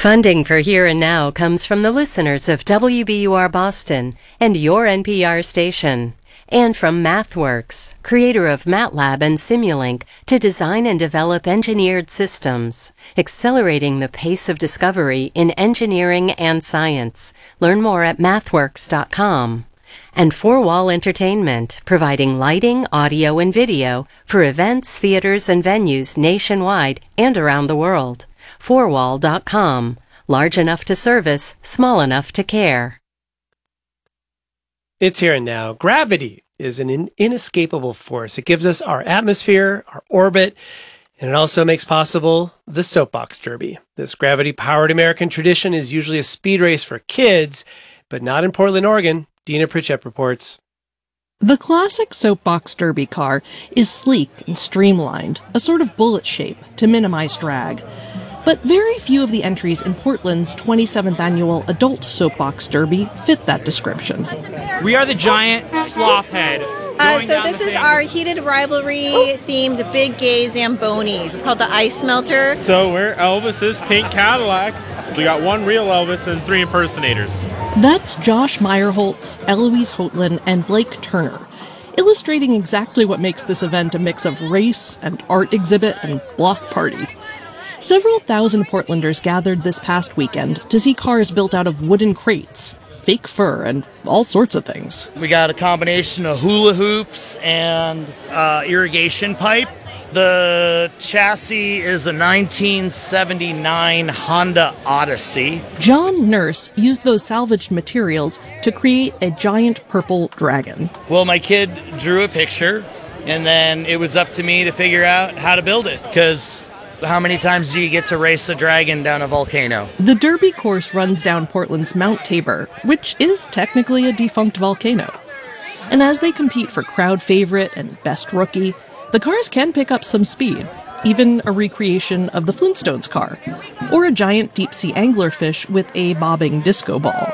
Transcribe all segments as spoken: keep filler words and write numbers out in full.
Funding for Here and Now comes from the listeners of W B U R Boston and your N P R station, and from MathWorks, creator of MATLAB and Simulink, to design and develop engineered systems, accelerating the pace of discovery in engineering and science. Learn more at mathworks dot com. And Four Wall Entertainment, providing lighting, audio, and video for events, theaters, and venues nationwide and around the world. four wall dot com. Large enough to service, small enough to care. It's here and now. Gravity is an in- inescapable force. It gives us our atmosphere, our orbit, and it also makes possible the Soapbox Derby. This gravity-powered American tradition is usually a speed race for kids, but not in Portland, Oregon. Dina Pritchett reports. The classic Soapbox Derby car is sleek and streamlined, a sort of bullet shape to minimize drag. But very few of the entries in Portland's twenty-seventh annual Adult Soapbox Derby fit that description. We are the giant sloth head. Uh, so this is our heated rivalry-themed big gay Zamboni. It's called the Ice Melter. So we're Elvis's pink Cadillac. We got one real Elvis and three impersonators. That's Josh Meyerholtz, Eloise Hoatland, and Blake Turner, illustrating exactly what makes this event a mix of race and art exhibit and block party. Several thousand Portlanders gathered this past weekend to see cars built out of wooden crates, fake fur, and all sorts of things. We got a combination of hula hoops and uh, irrigation pipe. The chassis is a nineteen seventy-nine Honda Odyssey. John Nurse used those salvaged materials to create a giant purple dragon. Well, my kid drew a picture, and then it was up to me to figure out how to build it, because how many times do you get to race a dragon down a volcano? The Derby course runs down Portland's Mount Tabor, which is technically a defunct volcano. And as they compete for crowd favorite and best rookie, the cars can pick up some speed, even a recreation of the Flintstones car, or a giant deep-sea anglerfish with a bobbing disco ball.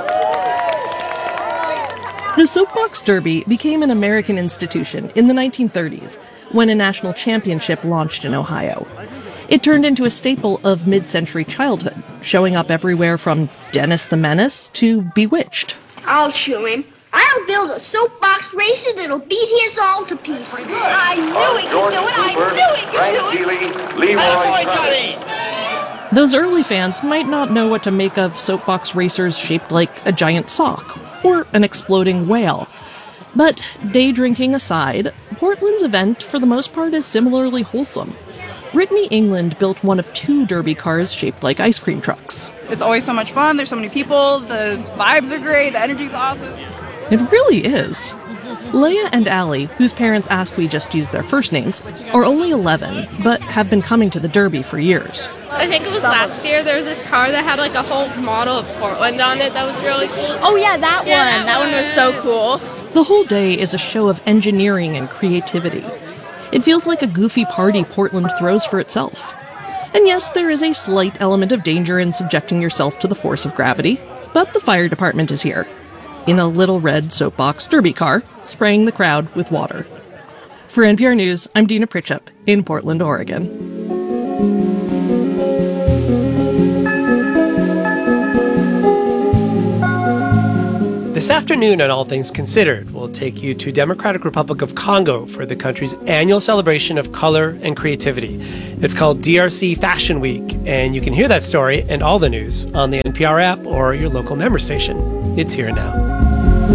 The Soapbox Derby became an American institution in the nineteen thirties, when a national championship launched in Ohio. It turned into a staple of mid-century childhood, showing up everywhere from Dennis the Menace to Bewitched. I'll show him. I'll build a soapbox racer that'll beat his all to pieces. I knew he could do it. I knew he could do it. Leroy Those early fans might not know what to make of soapbox racers shaped like a giant sock or an exploding whale. But day drinking aside, Portland's event, for the most part, is similarly wholesome. Brittany England built one of two derby cars shaped like ice cream trucks. It's always so much fun. There's so many people. The vibes are great. The energy's awesome. It really is. Leia and Allie, whose parents asked we just use their first names, are only eleven, but have been coming to the Derby for years. I think it was last year, there was this car that had like a whole model of Portland on it that was really cool. Oh yeah, that one. Yeah, that, that one. one was so cool. The whole day is a show of engineering and creativity. It feels like a goofy party Portland throws for itself. And yes, there is a slight element of danger in subjecting yourself to the force of gravity, but the fire department is here, in a little red soapbox derby car, spraying the crowd with water. For N P R News, I'm Dina Pritchett in Portland, Oregon. This afternoon on All Things Considered, we'll take you to Democratic Republic of Congo for the country's annual celebration of color and creativity. It's called D R C Fashion Week, and you can hear that story and all the news on the N P R app or your local member station. It's here now.